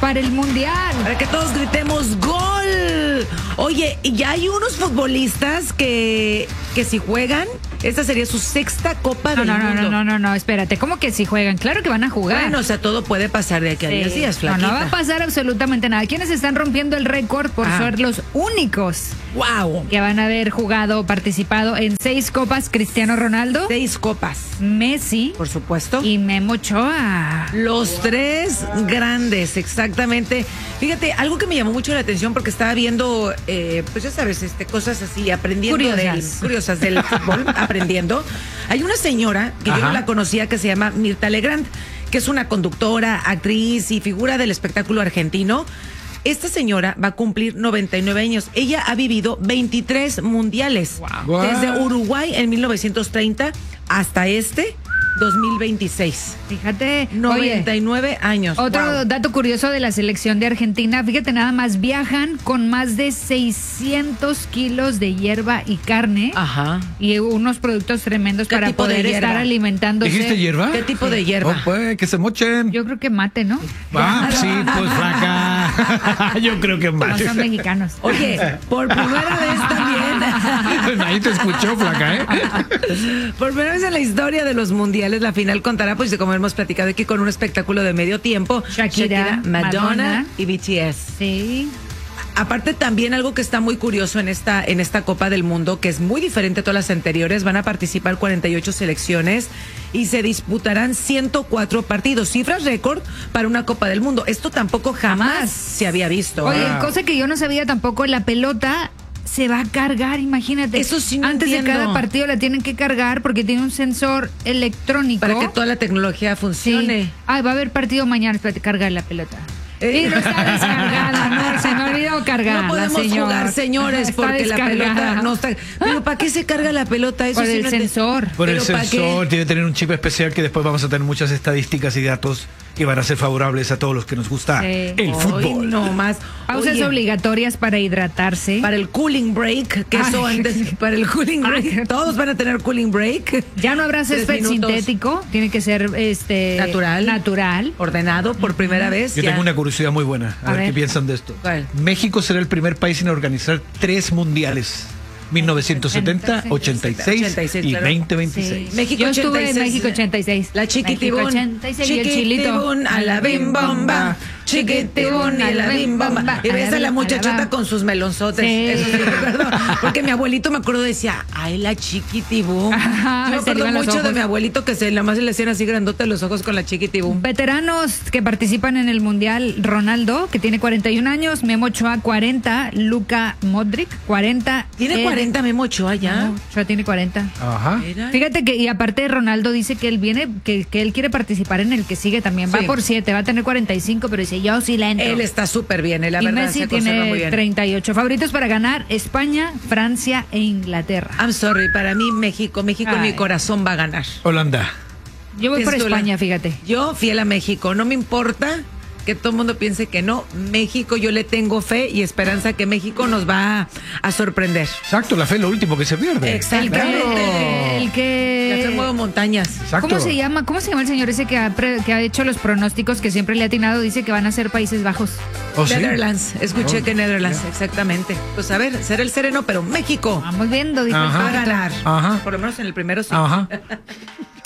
para el Mundial. Para que todos gritemos ¡gol! Oye, ya hay unos futbolistas que si juegan, esta sería su sexta Copa del Mundo. No, espérate, ¿cómo que si juegan? Claro que van a jugar. Bueno, o sea, todo puede pasar de aquí a 10 días, flaquita. No va a pasar absolutamente nada. ¿Quiénes están rompiendo el récord por ser los únicos ¡wow! que van a haber jugado o participado en 6 copas? Cristiano Ronaldo, 6 copas. Messi, Por supuesto. y Memo Ochoa. Los 3 grandes, exactamente. Fíjate, algo que me llamó mucho la atención porque estaba viendo, pues ya sabes, cosas así, aprendiendo curiosas del fútbol, aprendiendo. Hay una señora que yo no la conocía que se llama Mirta Legrand, que es una conductora, actriz y figura del espectáculo argentino. Esta señora va a cumplir 99 años. Ella ha vivido 23 mundiales. Wow. Desde Uruguay en 1930 hasta 2026. Fíjate, 99 años. Otro dato curioso de la selección de Argentina, fíjate nada más, viajan con más de 600 kilos de hierba y carne. Ajá. Y unos productos tremendos para poder estar alimentándose. ¿Dijiste hierba? ¿Qué tipo de hierba? Oh, pues, que se mochen. Yo creo que mate, ¿no? Sí, pues flaca. Yo creo que No más. son mexicanos. Oye, por primera vez también. Ahí te escuchó, flaca, Por primera vez en la historia de los mundiales, la final contará, pues, como hemos platicado aquí, con un espectáculo de medio tiempo. Shakira, Madonna y BTS. Sí. Aparte, también algo que está muy curioso en esta Copa del Mundo, que es muy diferente a todas las anteriores, van a participar 48 selecciones y se disputarán 104 partidos. Cifras récord para una Copa del Mundo. Esto tampoco jamás se había visto. Oye, cosa que yo no sabía tampoco, la pelota se va a cargar, imagínate. Eso sí no Antes entiendo. de cada partido la tienen que cargar porque tiene un sensor electrónico. Para que toda la tecnología funcione. Sí. Va a haber partido mañana, espérate, cargar la pelota. Y no está descargada, no, se me olvidó cargar. No podemos jugar, señores, Está porque la descargada. pelota no está. Pero ¿para qué se carga la pelota? Eso Por sí el no entiendo. sensor. Por el ¿Pero para sensor, qué? tiene que tener un chip especial que después vamos a tener muchas estadísticas y datos que van a ser favorables a todos los que nos gusta el fútbol. Hoy no más. Pausas Oye, obligatorias para hidratarse. para el cooling break, que eso Ay. antes, para el cooling break, todos van a tener cooling break. Ya no habrá 3 césped minutos. sintético, tiene que ser natural. Ordenado por primera vez. Yo ya. tengo una curiosidad muy buena. A ver qué piensan de esto. ¿Cuál? México será el primer país en organizar 3 mundiales. 1970, 86 y claro. 2026. Sí. México Yo estuve 86. en México 86. La chiquitibún. México 86 y el chilito. Chiquitibún a la bim bomba. Chiquitibún a la bim bomba. Y ves a la muchachota con sus melonzotes. Sí. Eso sí me acuerdo. Porque mi abuelito, me acuerdo, decía, ay, la chiquitibún. Ajá, Yo me se le acuerdo iban los mucho de ojos. mi abuelito que nada más se le hacían así grandotes los ojos con la chiquitibún. Veteranos que participan en el Mundial, Ronaldo, que tiene 41 años, Memo Ochoa 40, Luka Modric 40. ¿Tiene 40 Memo Ochoa ya? No, Ochoa tiene 40. Ajá. Mira. Fíjate que, y aparte Ronaldo dice que él viene, que él quiere participar en el que sigue también. Va Sí. por 7, va a tener 45, pero dice, yo sí la entro. Él está súper bien, la y verdad Messi se conserva muy tiene bien. 38. Favoritos para ganar, España, Francia e Inglaterra. I'm sorry, para mí México, Ay. mi corazón va a ganar. Holanda. Yo voy por Es España, Holanda. fíjate. Yo fiel a México, no me importa que todo el mundo piense que no. México, yo le tengo fe y esperanza que México nos va a sorprender. Exacto, la fe es lo último que se pierde. Exactamente. El La que fe mueve montañas. Exacto. ¿Cómo se llama el señor ese que ha hecho los pronósticos que siempre le ha atinado? Dice que van a ser Países Bajos. ¿Oh, sí? Netherlands, escuché Oh, que Netherlands, exactamente. Pues a ver, será el sereno, pero México Vamos viendo, dice. Ajá. va a ganar. Ajá. Por lo menos en el primero sí. Ajá.